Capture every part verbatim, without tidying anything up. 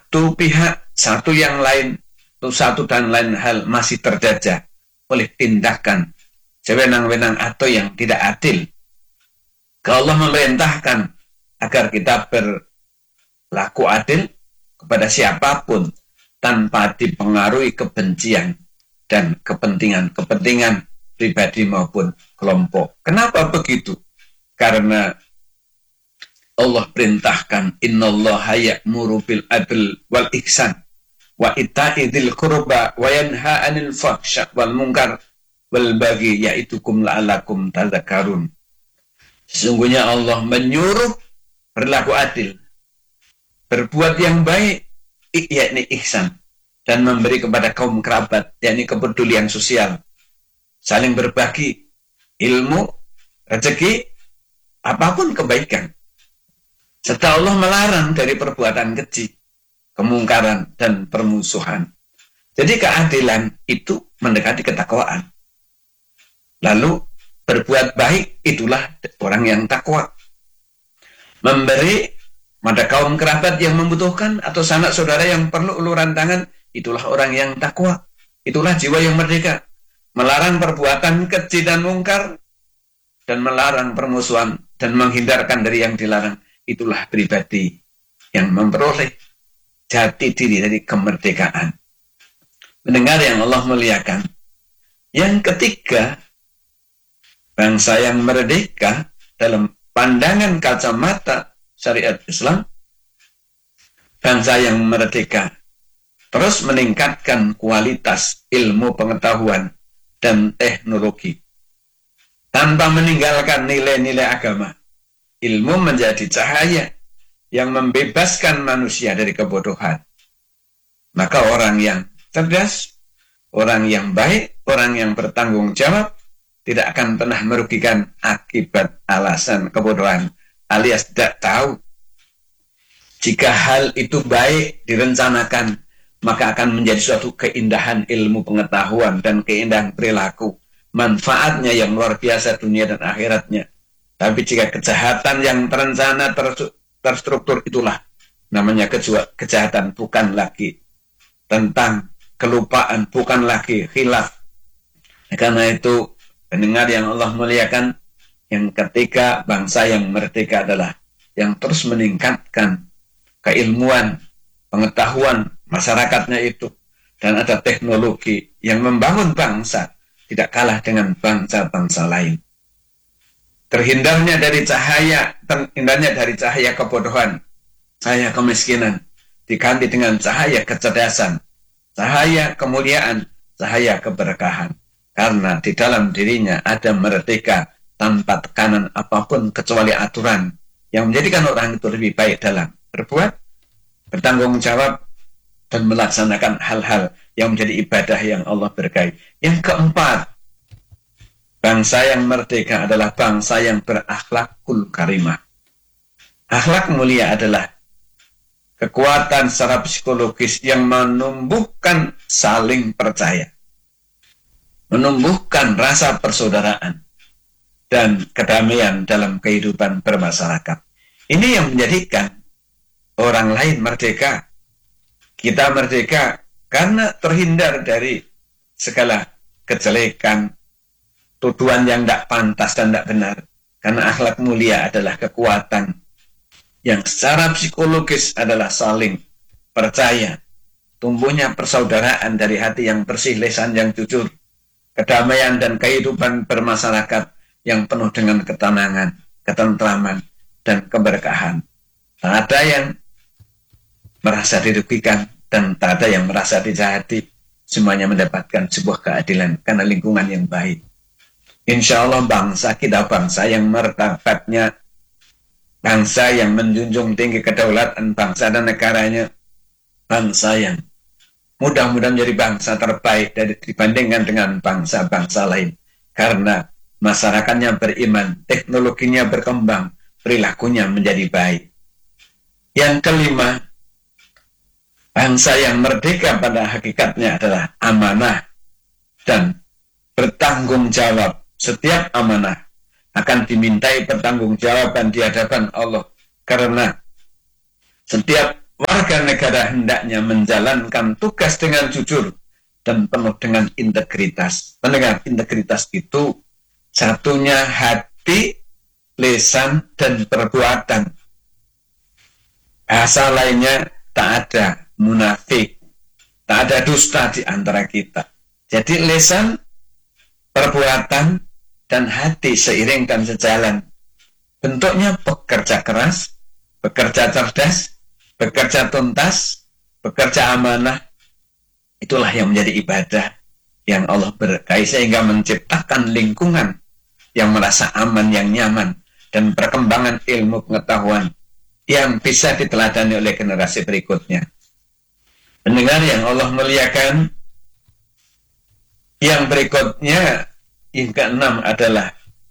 satu pihak, satu yang lain, atau satu dan lain hal masih terjajah oleh tindakan sewenang-wenang atau yang tidak adil. Kalau Allah memerintahkan agar kita berlaku adil kepada siapapun tanpa dipengaruhi kebencian dan kepentingan-kepentingan pribadi maupun kelompok. Kenapa begitu? Karena Allah perintahkan, innallaha ya'muru bil adl wal ihsan wa ita'i dzil qurba wa yanha 'anil fahsya wal munkar wal baghi ya'itukum la'allakum tadhakkarun. Sesungguhnya Allah menyuruh berlaku adil, berbuat yang baik, yakni ihsan, dan memberi kepada kaum kerabat, yakni kepedulian sosial, saling berbagi ilmu, rezeki, apapun kebaikan. Serta Allah melarang dari perbuatan keji, kemungkaran, dan permusuhan. Jadi keadilan itu mendekati ketakwaan. Lalu berbuat baik, itulah orang yang takwa. Memberi pada kaum kerabat yang membutuhkan atau sanak saudara yang perlu uluran tangan, itulah orang yang takwa. Itulah jiwa yang merdeka. Melarang perbuatan keji dan mungkar, dan melarang permusuhan, dan menghindarkan dari yang dilarang. Itulah pribadi yang memperoleh jati diri dari kemerdekaan. Mendengar yang Allah muliakan. Yang ketiga, bangsa yang merdeka dalam pandangan kacamata syariat Islam, bangsa yang merdeka terus meningkatkan kualitas ilmu pengetahuan dan teknologi tanpa meninggalkan nilai-nilai agama. Ilmu menjadi cahaya yang membebaskan manusia dari kebodohan. Maka orang yang cerdas, orang yang baik, orang yang bertanggung jawab tidak akan pernah merugikan akibat alasan kebodohan alias tidak tahu. Jika hal itu baik direncanakan, maka akan menjadi suatu keindahan ilmu pengetahuan dan keindahan perilaku. Manfaatnya yang luar biasa dunia dan akhiratnya. Tapi jika kejahatan yang terencana terstruktur, itulah namanya kejahatan, bukan lagi tentang kelupaan, bukan lagi khilaf. Karena itu pendengar yang Allah muliakan, yang ketiga, bangsa yang merdeka adalah yang terus meningkatkan keilmuan, pengetahuan masyarakatnya itu, dan ada teknologi yang membangun bangsa tidak kalah dengan bangsa-bangsa lain. Terhindarnya dari cahaya, terhindarnya dari cahaya kebodohan, cahaya kemiskinan, diganti dengan cahaya kecerdasan, cahaya kemuliaan, cahaya keberkahan. Karena di dalam dirinya ada merdeka tanpa tekanan apapun kecuali aturan yang menjadikan orang itu lebih baik dalam berbuat, bertanggung jawab, dan melaksanakan hal-hal yang menjadi ibadah yang Allah berkahi. Yang keempat, bangsa yang merdeka adalah bangsa yang berakhlakul karimah. Akhlak mulia adalah kekuatan secara psikologis yang menumbuhkan saling percaya, menumbuhkan rasa persaudaraan dan kedamaian dalam kehidupan bermasyarakat. Ini yang menjadikan orang lain merdeka. Kita merdeka karena terhindar dari segala kejelekan, tuduhan yang tidak pantas dan tidak benar. Karena akhlak mulia adalah kekuatan yang secara psikologis adalah saling percaya, tumbuhnya persaudaraan dari hati yang bersih, lisan yang jujur, kedamaian dan kehidupan bermasyarakat yang penuh dengan ketenangan, ketentraman, dan keberkahan. Tak ada yang merasa dirugikan dan tak ada yang merasa dijahati. Semuanya mendapatkan sebuah keadilan karena lingkungan yang baik. Insya Allah bangsa kita bangsa yang martabatnya, bangsa yang menjunjung tinggi kedaulatan bangsa dan negaranya, bangsa yang mudah-mudahan menjadi bangsa terbaik dari dibandingkan dengan bangsa-bangsa lain. Karena masyarakatnya beriman, teknologinya berkembang, perilakunya menjadi baik. Yang kelima, bangsa yang merdeka pada hakikatnya adalah amanah dan bertanggung jawab. Setiap amanah akan dimintai pertanggungjawaban di hadapan Allah. Karena setiap warga warga negara hendaknya menjalankan tugas dengan jujur dan penuh dengan integritas. Pendengar, integritas itu satunya hati, lisan, dan perbuatan. Bahasa lainnya tak ada munafik, tak ada dusta di antara kita. Jadi lisan, perbuatan, dan hati seiring dan sejalan. Bentuknya bekerja keras, bekerja cerdas, bekerja tuntas, bekerja amanah. Itulah yang menjadi ibadah yang Allah berkahi sehingga menciptakan lingkungan yang merasa aman, yang nyaman, dan perkembangan ilmu pengetahuan yang bisa diteladani oleh generasi berikutnya. Pendengar yang Allah muliakan, yang berikutnya, yang keenam adalah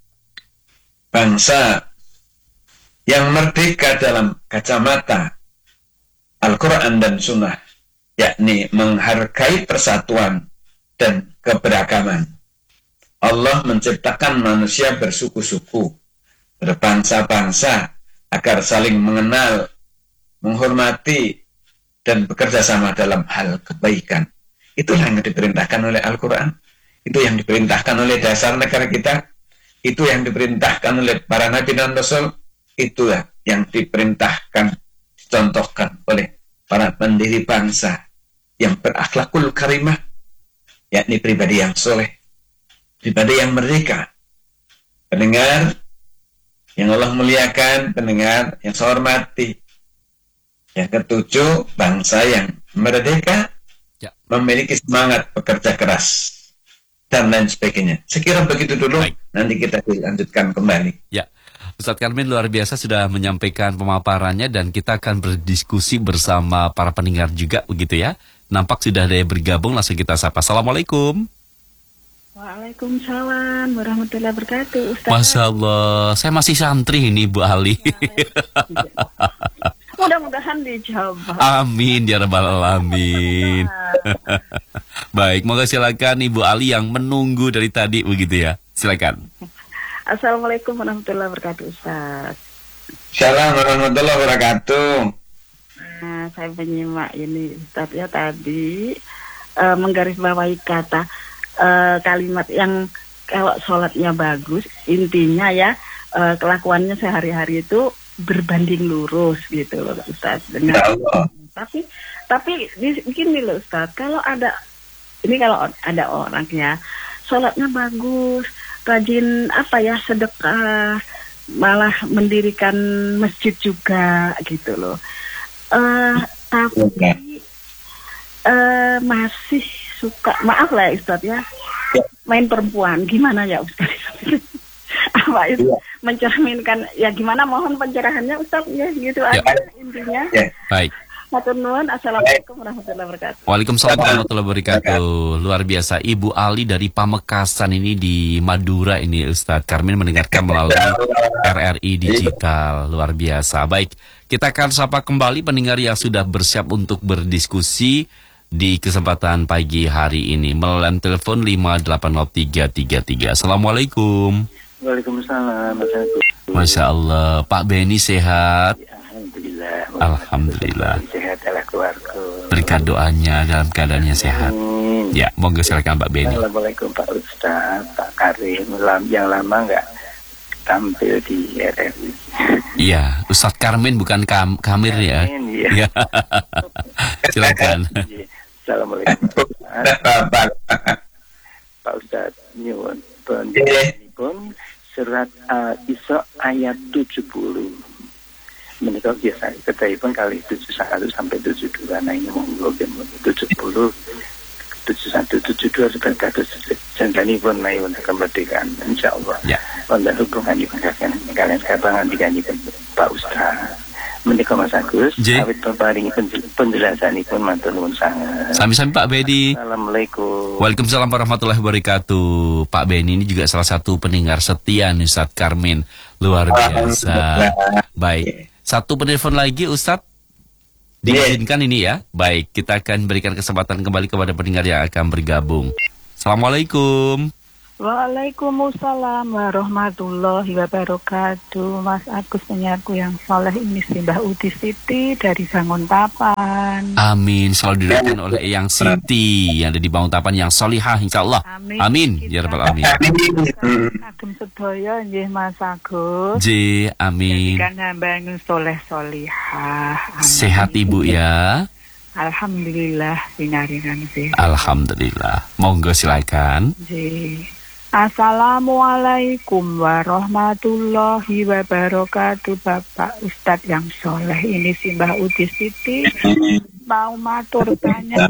bangsa yang merdeka dalam kacamata Al-Quran dan Sunnah, yakni menghargai persatuan dan keberagaman. Allah menciptakan manusia bersuku-suku, berbangsa-bangsa, agar saling mengenal, menghormati, dan bekerja sama dalam hal kebaikan. Itulah yang diperintahkan oleh Al-Quran, itu yang diperintahkan oleh dasar negara kita, itu yang diperintahkan oleh para nabi dan rasul, itulah yang diperintahkan, dicontohkan oleh para pendiri bangsa yang berakhlakul karimah, yakni pribadi yang soleh, pribadi yang merdeka. Pendengar yang Allah muliakan, pendengar yang saya hormati, yang ketujuh, bangsa yang merdeka, ya, memiliki semangat bekerja keras, dan lain sebagainya. Sekira begitu dulu. Baik. Nanti kita dilanjutkan kembali. Ya, Ustadz Karmin luar biasa sudah menyampaikan pemaparannya, dan kita akan berdiskusi bersama para pendengar juga, begitu ya. Nampak sudah ada yang bergabung, langsung kita sapa. Assalamualaikum. Waalaikumsalam warahmatullahi wabarakatuh, Ustaz. Masya Allah, saya masih santri ini, Bu Ali. Mudah-mudahan dijawab. Amin ya rabbal alamin. Baik, moga silakan Ibu Ali yang menunggu dari tadi, begitu ya. Silakan. Assalamualaikum warahmatullahi wabarakatuh, Ustaz. Assalamualaikum warahmatullahi wabarakatuh. Nah, saya menyimak ini Ustaz ya tadi uh, menggarisbawahi kata uh, kalimat yang kalau sholatnya bagus, intinya ya uh, kelakuannya sehari-hari itu berbanding lurus gitu loh Ustaz. Dengan ya, tapi tapi begini loh Ustaz, kalau ada ini kalau ada orang ya sholatnya bagus, rajin apa ya sedekah, malah mendirikan masjid juga gitu loh. Uh, tapi uh, masih suka, maaf lah ya Ustaz ya, main perempuan, gimana ya Ustaz? Apa itu ya, mencerminkan ya gimana, mohon pencerahannya Ustaz ya, gitu ya, aja intinya. Ya. Baik. Matur nuwun. Assalamualaikum warahmatullahi wabarakatuh. Waalaikumsalam warahmatullahi wabarakatuh. Luar biasa, Ibu Ali dari Pamekasan ini di Madura ini, Ustadz Karmin mendengarkan melalui R R I Digital. Luar biasa. Baik, kita akan sapa kembali pendengar yang sudah bersiap untuk berdiskusi di kesempatan pagi hari ini melalui telepon lima delapan nol tiga tiga tiga. Assalamualaikum. Waalaikumsalam. Masya Allah, Pak Beni sehat? Ya, Alhamdulillah. Alhamdulillah. Sehat ala keluarga. Berikan doanya dalam keadaannya sehat. Amin. Ya, monggo silakan Pak Beni. Assalamualaikum Pak Ustaz, Pak Karim. Yang lama nggak tampil di R R I. Iya, Ustadz Karmin bukan Kam Kamir ya. Amin, Ya. ya. Silakan. Assalamualaikum Pak, Pak Ustaz. Nyuwun pun surat Al-Isra ayat tujuh puluh. Menikah biasa kedai pun kali tujuh puluh satu sampai tujuh puluh dua. Nah ini monggo tujuh puluh tujuh puluh satu tujuh puluh dua sebagai kados janjani pun naik untuk kemerdekaan insyaallah. Ya. Untuk hubungan di kalian kalian sekarang diganjikan Pak Ustaz. Menikah Mas Agus, awit peparing penjelasan pun matur nuwun sangat. Sami-sami Pak Bedi. Assalamualaikum. Waalaikumsalam warahmatullahi wabarakatuh. Pak Beni ini juga salah satu pendengar setia nih Ustadz Karmin. Luar biasa. Baik. Satu penelpon lagi Ustadz. Diizinkan ini ya. Baik, kita akan berikan kesempatan kembali kepada pendengar yang akan bergabung. Assalamualaikum. Waalaikumsalam warahmatullahi wabarakatuh. Mas Agus penyiarku yang soleh ini si Mbak Uti Siti dari Banguntapan. Amin. Selalu didoakan oleh Eyang Siti yang ada di Banguntapan yang solihah insya Allah. Amin. Amin. Ya Rabbal Alamin. Agem sedaya nggih Mas Agus. J. Amin. Jadikan hamba yang soleh solihah. Amin. Sehat Ibu ya. Alhamdulillah pinaringan sih. Alhamdulillah. Monggo silakan. J. Assalamualaikum warahmatullahi wabarakatuh. Bapak Ustadz yang soleh ini si Mbak Uti Siti mau matur tanya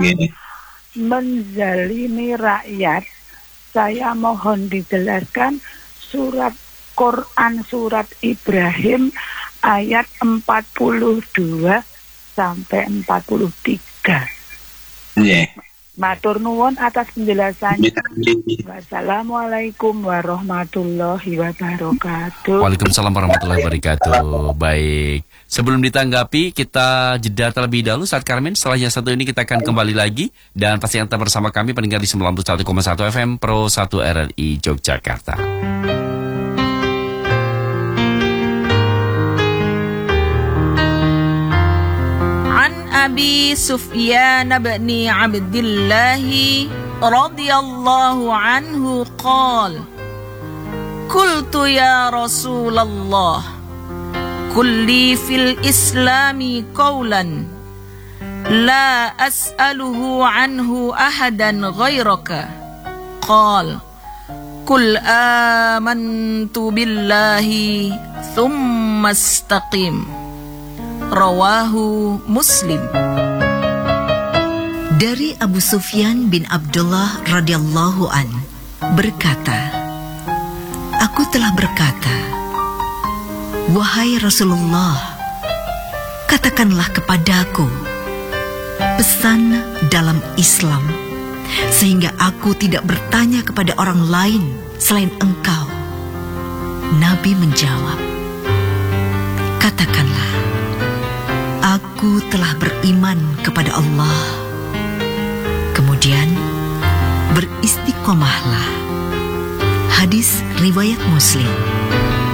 menzalimi rakyat. Saya mohon dijelaskan surat Quran surat Ibrahim ayat empat puluh dua sampai empat puluh tiga. Yeah. Matur nuwun atas penjelasannya. Wassalamualaikum warahmatullahi wabarakatuh. Waalaikumsalam warahmatullahi wabarakatuh. Baik. Sebelum ditanggapi, kita jeda terlebih dahulu saat Karmen. Setelahnya satu ini kita akan kembali lagi. Dan pasti yang tetap bersama kami pendengar di sembilan puluh satu koma satu F M Pro satu R R I Yogyakarta. Abi Sufyan bin Abdullah radhiyallahu anhu qala qultu ya Rasulullah kulli fil islami qawlan la as'aluhu anhu ahadan ghairaka qala qul amantu billahi thumma istaqim. Rawahu Muslim. Dari Abu Sufyan bin Abdullah radhiyallahu an berkata, aku telah berkata, wahai Rasulullah, katakanlah kepadaku pesan dalam Islam sehingga aku tidak bertanya kepada orang lain selain engkau. Nabi menjawab, katakanlah, aku telah beriman kepada Allah. Kemudian beristiqomahlah. Hadis riwayat Muslim.